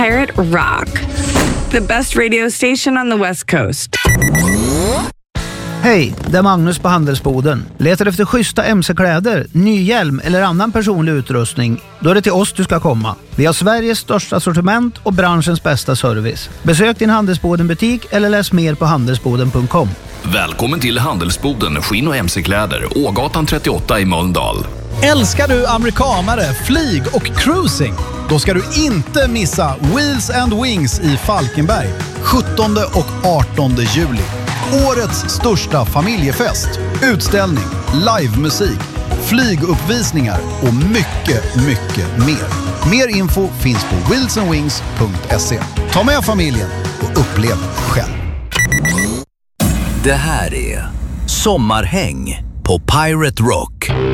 Pirate Rock, the best radio station on the West Coast. Hej, det är Magnus på Handelsboden. Letar efter schyssta MC-kläder, ny hjälm eller annan personlig utrustning? Då är det till oss du ska komma. Vi har Sveriges största sortiment och branschens bästa service. Besök din Handelsboden-butik eller läs mer på handelsboden.com. Välkommen till Handelsboden, skinn- och MC-kläder, Ågatan 38 i Mölndal. Älskar du amerikanare, flyg och cruising? Då ska du inte missa Wheels and Wings i Falkenberg 17 och 18 juli. Årets största familjefest, utställning, livemusik, flyguppvisningar och mycket, mycket mer. Mer info finns på wheelsandwings.se. Ta med familjen och upplev själv. Det här är Sommarhäng på Pirate Rock.